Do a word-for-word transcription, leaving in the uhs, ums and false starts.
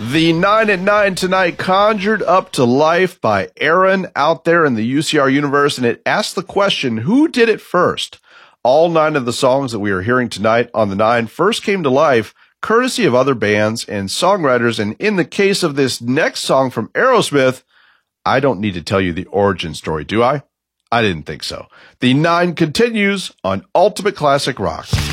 The nine at nine tonight conjured up to life by Aaron out there in the U C R universe, and it asked the question, who did it first? All nine of the songs that we are hearing tonight on the nine first came to life courtesy of other bands and songwriters, and in the case of this next song from Aerosmith, I don't need to tell you the origin story, do I? I didn't think so. The nine continues on Ultimate Classic Rock.